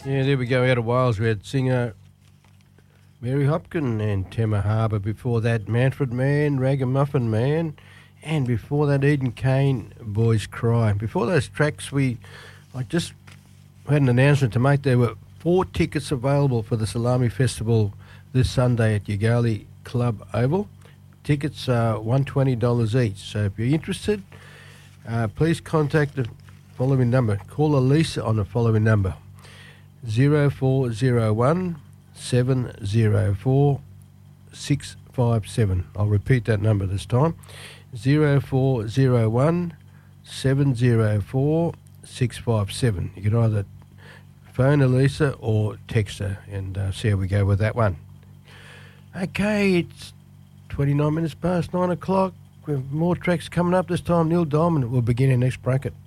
Yeah, there we go. Out of Wales, we had singer Mary Hopkin and Tema Harbour. Before that, Manfred Mann, Ragamuffin Man, and before that, Eden Kane, Boys Cry. Before those tracks, I just had an announcement to make. There were 4 tickets available for the Salami Festival this Sunday at Yagali Club Oval. Tickets are $120 each. So if you're interested, please contact the following number. Call Elisa on the following number: 0401 704 657. I'll repeat that number this time: 0401 704 657. You can either phone Elisa or text her and see how we go with that one. Okay, it's 29 minutes past 9 o'clock. We have more tracks coming up this time. Neil Diamond will begin our next bracket.